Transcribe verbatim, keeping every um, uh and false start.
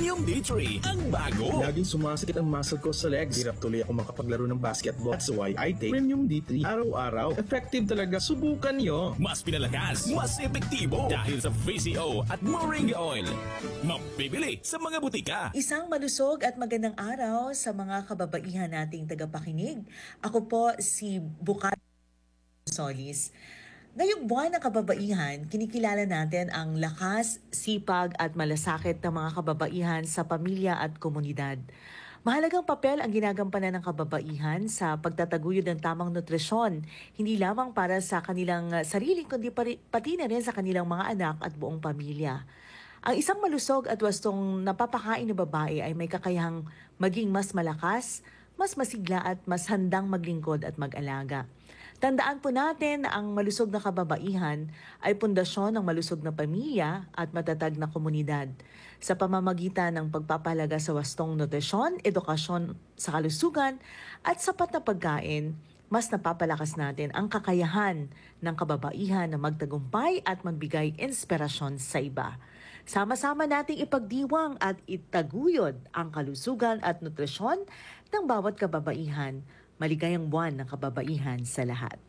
Premium D three, ang bago. Laging sumasakit ang muscle ko sa legs. Hirap tuloy ako makapaglaro ng basketball. That's why I take Premium D three araw-araw. Effective talaga. Subukan nyo. Mas pinalakas, mas epektibo dahil sa V C O at Moringa Oil. Mabibili sa mga butika. Isang malusog at magandang araw sa mga kababaihan nating tagapakinig. Ako po si Bukat Solis. Ngayong buwan ng kababaihan, kinikilala natin ang lakas, sipag at malasakit ng mga kababaihan sa pamilya at komunidad. Mahalagang papel ang ginagampanan ng kababaihan sa pagtataguyod ng tamang nutrisyon, hindi lamang para sa kanilang sarili kundi pati na rin sa kanilang mga anak at buong pamilya. Ang isang malusog at wastong napapakain na babae ay may kakayahang maging mas malakas, mas masigla at mas handang maglingkod at mag-alaga. Tandaan po natin na ang malusog na kababaihan ay pundasyon ng malusog na pamilya at matatag na komunidad. Sa pamamagitan ng pagpapahalaga sa wastong nutrisyon, edukasyon sa kalusugan at sapat na pagkain, mas napapalakas natin ang kakayahan ng kababaihan na magtagumpay at magbigay inspirasyon sa iba. Sama-sama nating ipagdiwang at itaguyod ang kalusugan at nutrisyon ng bawat kababaihan. Maligayang buwan ng kababaihan sa lahat.